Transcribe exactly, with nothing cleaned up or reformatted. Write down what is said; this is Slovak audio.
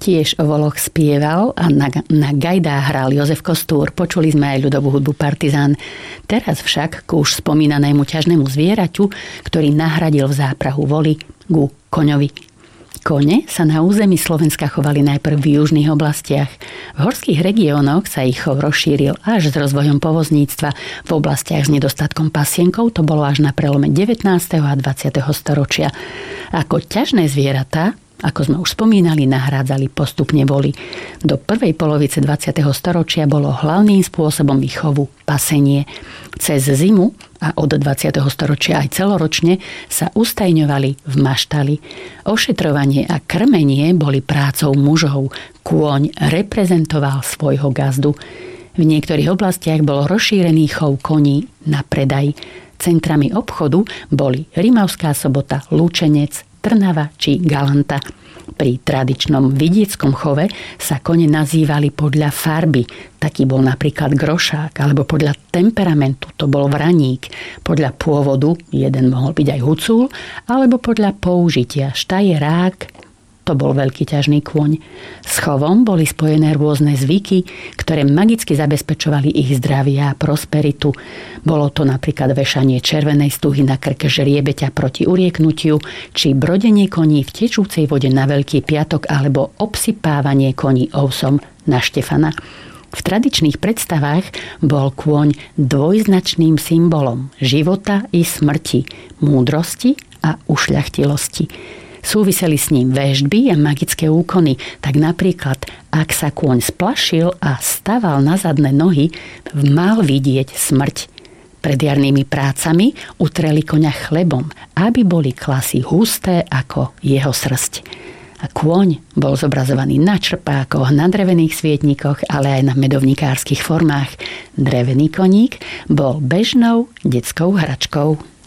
Tiež o voloch spieval a na, na gajdách hral Jozef Kostúr. Počuli sme aj ľudovú hudbu Partizán. Teraz však k už spomínanému ťažnému zvieraťu, ktorý nahradil v záprahu voli, ku koňovi. Kone sa na území Slovenska chovali najprv v južných oblastiach. V horských regiónoch sa ich chov rozšíril až s rozvojom povozníctva. V oblastiach s nedostatkom pasienkov to bolo až na prelome devätnásteho a dvadsiateho storočia. Ako ťažné zvieratá, ako sme už spomínali, nahrádzali postupne voly. Do prvej polovice dvadsiateho storočia bolo hlavným spôsobom ich chovu pasenie. Cez zimu a od dvadsiateho storočia aj celoročne sa ustajňovali v maštali. Ošetrovanie a krmenie boli prácou mužov. Kôň reprezentoval svojho gazdu. V niektorých oblastiach bol rozšírený chov koní na predaj. Centrami obchodu boli Rimavská Sobota, Lučenec, Trnava či Galanta. Pri tradičnom vidieckom chove sa kone nazývali podľa farby. Taký bol napríklad grošák, alebo podľa temperamentu to bol vraník. Podľa pôvodu jeden mohol byť aj hucúl, alebo podľa použitia štajerák, to bol veľký ťažný kôň. S chovom boli spojené rôzne zvyky, ktoré magicky zabezpečovali ich zdravie a prosperitu. Bolo to napríklad vešanie červenej stuhy na krk žriebeťa proti urieknutiu, či brodenie koní v tečúcej vode na Veľký piatok, alebo obsypávanie koní ovsom na Štefana. V tradičných predstavách bol kôň dvojznačným symbolom života i smrti, múdrosti a ušľachtilosti. Súviseli s ním véštby a magické úkony, tak napríklad, ak sa kôň splašil a staval na zadné nohy, mal vidieť smrť. Pred jarnými prácami utreli koňa chlebom, aby boli klasy husté ako jeho srsť. A kôň bol zobrazovaný na črpákoch, na drevených svietnikoch, ale aj na medovnikárskych formách. Drevený koník bol bežnou detskou hračkou.